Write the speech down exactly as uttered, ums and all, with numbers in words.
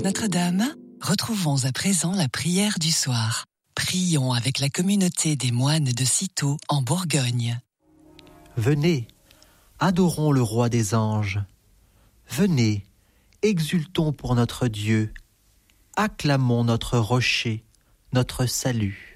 Notre-Dame, retrouvons à présent la prière du soir. Prions avec la communauté des moines de Cîteaux en Bourgogne. Venez, adorons le roi des anges. Venez, exultons pour notre Dieu. Acclamons notre rocher, notre salut.